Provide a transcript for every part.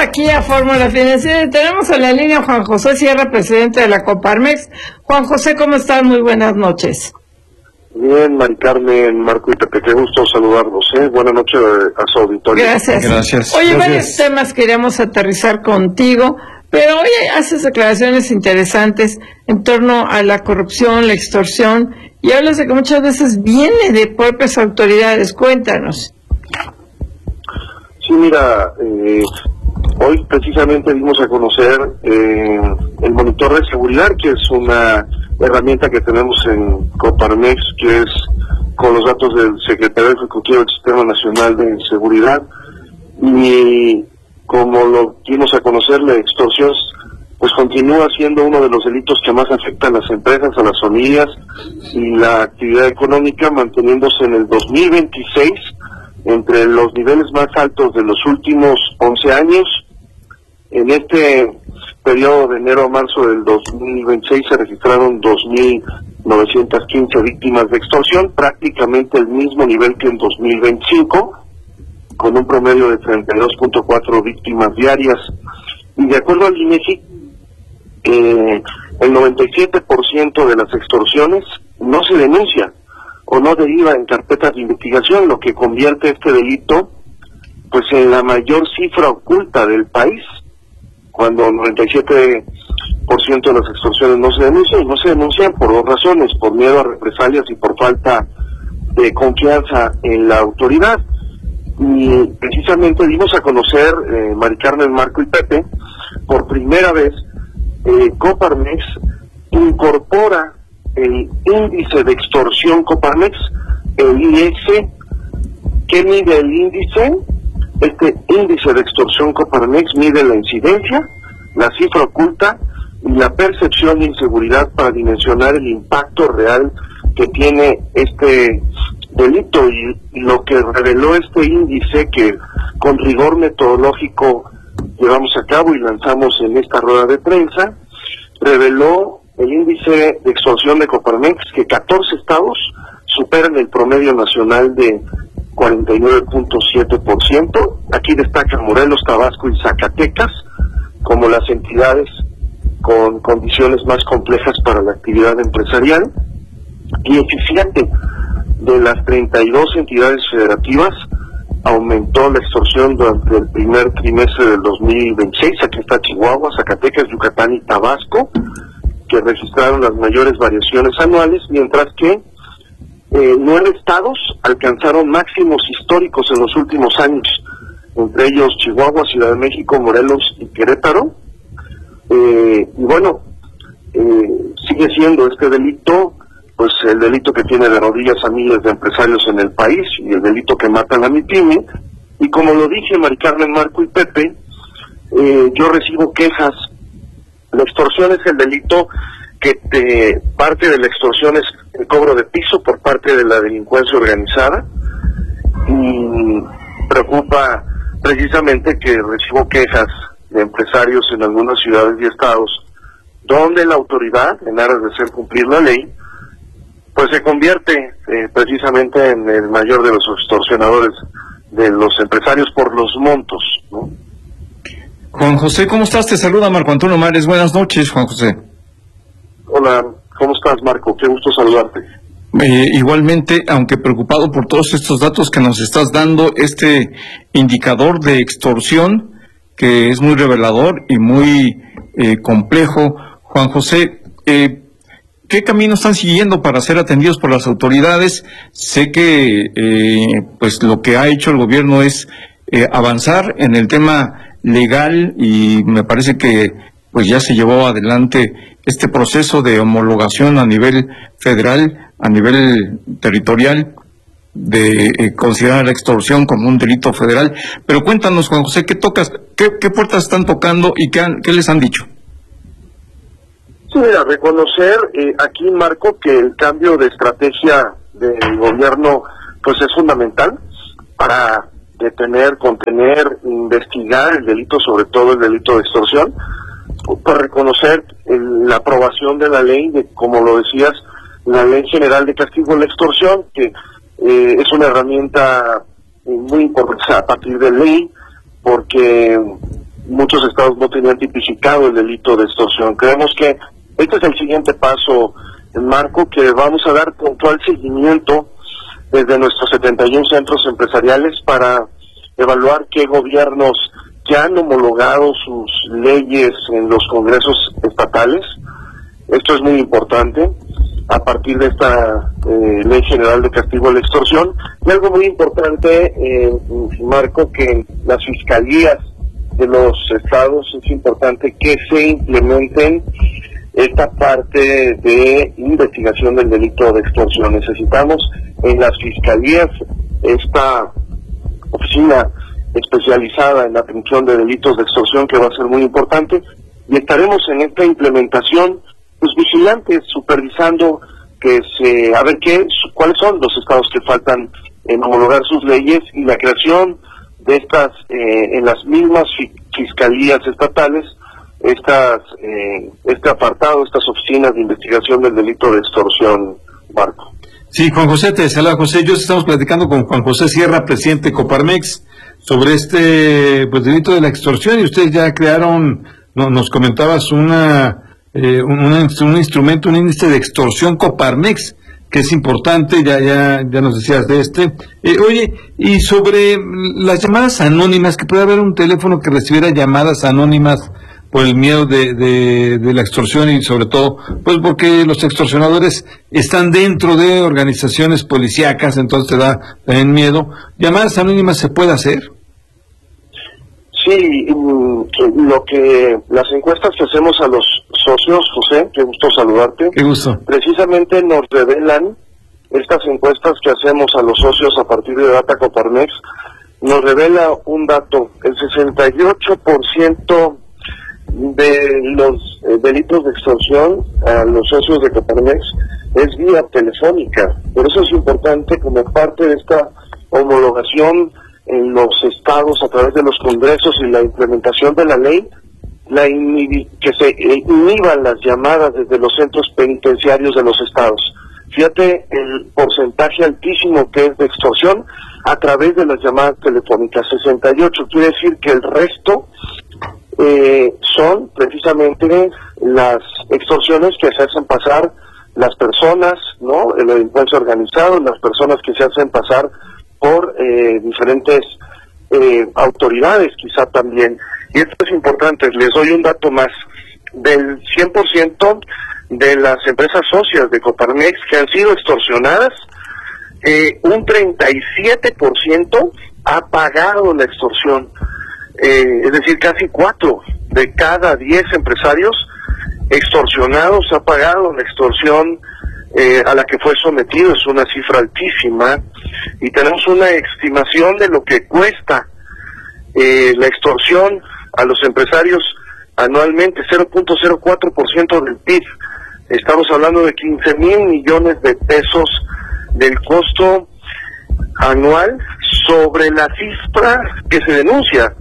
aquí a Fórmula Financiera y tenemos en la línea a Juan José Sierra, presidente de la Coparmex. Juan José, ¿cómo estás? Muy buenas noches. Bien, Mari Carmen, Marco y Pepe, qué gusto saludarlos, Buenas noches a su auditorio. Gracias. Oye, varios temas queríamos aterrizar contigo, pero hoy haces declaraciones interesantes en torno a la corrupción, la extorsión, y hablas de que muchas veces viene de propias autoridades. Cuéntanos. Sí, mira, hoy precisamente dimos a conocer el monitor de seguridad, que es una herramienta que tenemos en Coparmex, que es con los datos del Secretario Ejecutivo del Sistema Nacional de Seguridad, y como lo dimos a conocer, la extorsión pues continúa siendo uno de los delitos que más afectan a las empresas, a las familias y la actividad económica, manteniéndose en el 2026 entre los niveles más altos de los últimos 11 años. En este periodo de enero a marzo del 2026 se registraron 2.915 víctimas de extorsión, prácticamente el mismo nivel que en 2025, con un promedio de 32.4 víctimas diarias. Y de acuerdo al INEGI, el 97% de las extorsiones no se denuncia o no deriva en carpetas de investigación, lo que convierte este delito pues en la mayor cifra oculta del país, cuando el 97% de las extorsiones no se denuncian, y no se denuncian por dos razones: por miedo a represalias y por falta de confianza en la autoridad. Y precisamente dimos a conocer, Mari Carmen, Marco y Pepe, por primera vez Coparmex incorpora el índice de extorsión Coparmex, el IEX. ¿Qué mide el índice? Este índice de extorsión Coparmex mide la incidencia, la cifra oculta y la percepción de inseguridad para dimensionar el impacto real que tiene este delito. Y lo que reveló este índice, que con rigor metodológico llevamos a cabo y lanzamos en esta rueda de prensa, reveló el índice de extorsión de Coparmex que 14 estados superan el promedio nacional de 49.7%. Aquí destacan Morelos, Tabasco y Zacatecas como las entidades con condiciones más complejas para la actividad empresarial. Y fíjate, de las 32 entidades federativas, aumentó la extorsión durante el primer trimestre del 2026. Aquí está Chihuahua, Zacatecas, Yucatán y Tabasco, que registraron las mayores variaciones anuales, mientras que 9 estados alcanzaron máximos históricos en los últimos años, entre ellos Chihuahua, Ciudad de México, Morelos y Querétaro. Y bueno, sigue siendo este delito pues el delito que tiene de rodillas a miles de empresarios en el país, y el delito que mata a la MIPYME. Y como lo dije, Mari Carmen, Marco y Pepe, yo recibo quejas. La extorsión es el delito que parte de la extorsión es el cobro de piso por parte de la delincuencia organizada, y preocupa precisamente que recibo quejas de empresarios en algunas ciudades y estados donde la autoridad, en aras de hacer cumplir la ley, pues se convierte precisamente en el mayor de los extorsionadores de los empresarios por los montos, ¿no? Juan José, ¿cómo estás? Te saluda Marco Antonio Mares. Buenas noches, Juan José. Hola, ¿cómo estás, Marco? Qué gusto saludarte. Igualmente, aunque preocupado por todos estos datos que nos estás dando, este indicador de extorsión, que es muy revelador y muy complejo. Juan José, ¿qué camino están siguiendo para ser atendidos por las autoridades? Sé que pues lo que ha hecho el gobierno es avanzar en el tema legal, y me parece que pues ya se llevó adelante este proceso de homologación a nivel federal, a nivel territorial, de considerar la extorsión como un delito federal. Pero cuéntanos, Juan José, ¿qué puertas están tocando y qué les han dicho? Sí, mira, reconocer aquí, Marco, que el cambio de estrategia del gobierno pues es fundamental para detener, contener, investigar el delito, sobre todo el delito de extorsión. Por reconocer la aprobación de la ley, como lo decías, la Ley General de Castigo a la Extorsión, que es una herramienta muy importante a partir de ley, porque muchos estados no tenían tipificado el delito de extorsión. Creemos que este es el siguiente paso, Marco, que vamos a dar puntual seguimiento desde nuestros 71 centros empresariales para evaluar qué gobiernos ya han homologado sus leyes en los congresos estatales. Esto es muy importante a partir de esta Ley General de Castigo a la Extorsión. Y algo muy importante, Marco, que en las fiscalías de los estados es importante que se implementen esta parte de investigación del delito de extorsión. Necesitamos en las fiscalías esta oficina especializada en la atención de delitos de extorsión, que va a ser muy importante, y estaremos en esta implementación pues vigilantes, supervisando a ver cuáles son los estados que faltan en homologar sus leyes, y la creación de estas en las mismas fiscalías estatales, este apartado, estas oficinas de investigación del delito de extorsión, Marco. Sí, Juan José, te saluda José. Yo estamos platicando con Juan José Sierra, presidente de Coparmex, sobre este delito de la extorsión, y ustedes ya crearon, nos comentabas un instrumento, un índice de extorsión Coparmex, que es importante, ya nos decías de este. Oye, y sobre las llamadas anónimas, que puede haber un teléfono que recibiera llamadas anónimas por el miedo de la extorsión, y sobre todo, pues porque los extorsionadores están dentro de organizaciones policíacas, entonces te da también miedo. ¿Llamadas anónimas se puede hacer? Sí, las encuestas que hacemos a los socios, José, qué gusto saludarte. Qué gusto. Precisamente nos revelan, estas encuestas que hacemos a los socios a partir de Data Coparmex, nos revela un dato: el 68% de los delitos de extorsión a los socios de Coparmex es vía telefónica. Por eso es importante, como parte de esta homologación en los estados a través de los congresos y la implementación de la ley, que se inhiban las llamadas desde los centros penitenciarios de los estados. Fíjate el porcentaje altísimo que es de extorsión a través de las llamadas telefónicas, 68, quiere decir que el resto son precisamente las extorsiones que se hacen pasar las personas, ¿no? La delincuencia organizada, las personas que se hacen pasar por diferentes autoridades, quizá también. Y esto es importante, les doy un dato más: del 100% de las empresas socias de Coparmex que han sido extorsionadas, un 37% ha pagado la extorsión. Es decir, casi 4 de cada 10 empresarios extorsionados ha pagado la extorsión a la que fue sometido. Es una cifra altísima, y tenemos una estimación de lo que cuesta la extorsión a los empresarios anualmente, 0.04% del PIB. Estamos hablando de 15,000 millones de pesos del costo anual sobre la cifra que se denuncia,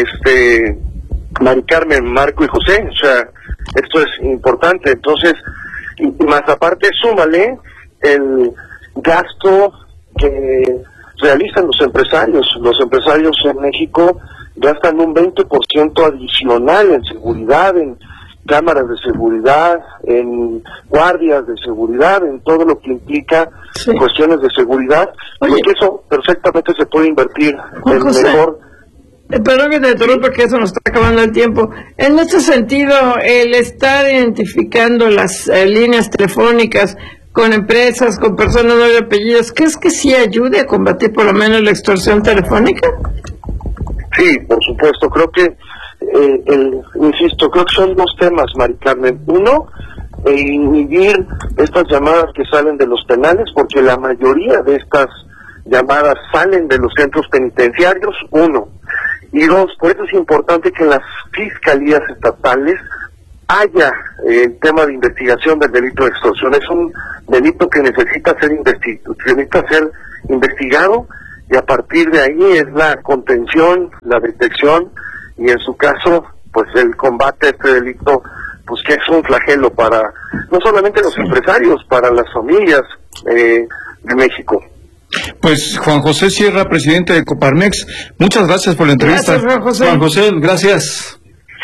Mari Carmen, Marco y José. O sea, esto es importante. Entonces, y más aparte, súmale el gasto que realizan los empresarios. Los empresarios en México gastan un 20% adicional en seguridad, en cámaras de seguridad, en guardias de seguridad, en todo lo que implica cuestiones de seguridad. Oye, porque eso perfectamente se puede invertir en mejor. Perdón que te interrumpa, que eso nos está acabando el tiempo. En este sentido, el estar identificando las líneas telefónicas con empresas, con personas de apellidos, ¿crees que sí ayude a combatir por lo menos la extorsión telefónica? Sí, por supuesto. Creo que, insisto, creo que son dos temas, Mari Carmen. Uno, inhibir estas llamadas que salen de los penales, porque la mayoría de estas llamadas salen de los centros penitenciarios, uno. Y dos, por eso es importante que en las fiscalías estatales haya el tema de investigación del delito de extorsión. Es un delito que necesita ser investigado, y a partir de ahí es la contención, la detección, y en su caso, pues el combate a este delito, pues que es un flagelo para no solamente los empresarios, para las familias de México. Pues Juan José Sierra, presidente de Coparmex, muchas gracias por la entrevista. Gracias, Juan José. Juan José, gracias.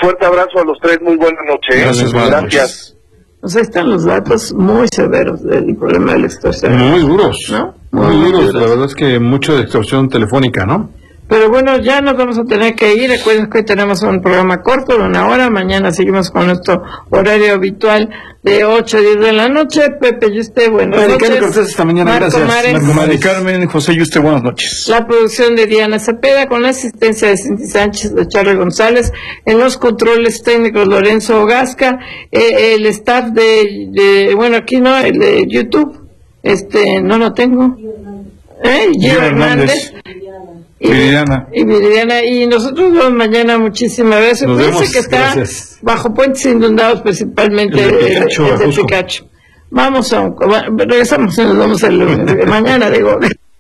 Fuerte abrazo a los tres, muy buena noche. Gracias, buenas noches. Pues ahí están los datos muy severos del problema de la extorsión. Muy duros, ¿no? Muy duros. La verdad es que mucho de extorsión telefónica, ¿no? Pero bueno, ya nos vamos a tener que ir. Recuerden que hoy tenemos un programa corto de 1 hora. Mañana seguimos con nuestro horario habitual de 8 a 10 de la noche. Pepe y usted, buenas noches. Cortés, esta mañana, Marco gracias. Mares. Mari Carmen, José y usted, buenas noches. La producción de Diana Cepeda con la asistencia de Cindy Sánchez, de Charlie González, en los controles técnicos Lorenzo Ogasca, el staff bueno, aquí no, el de YouTube, no lo tengo. Gio Hernández. Viridiana, y nosotros nos vemos mañana. Muchísimas gracias. Fíjense que está bajo puentes inundados, principalmente el de Picacho. Regresamos y nos vemos el lunes. Mañana, digo.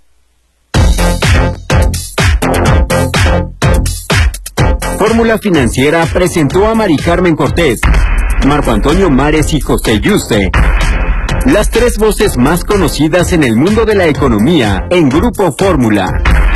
Fórmula Financiera presentó a Mari Carmen Cortés, Marco Antonio Mares y José Yuste, las tres voces más conocidas en el mundo de la economía en Grupo Fórmula.